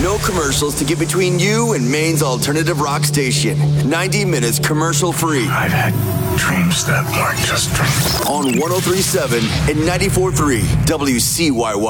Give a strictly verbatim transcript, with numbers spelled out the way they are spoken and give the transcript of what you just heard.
No commercials to get between you and Maine's alternative rock station. ninety minutes commercial free. I've had dreams that weren't just dreams. On one oh three point seven and ninety-four point three W C Y Y.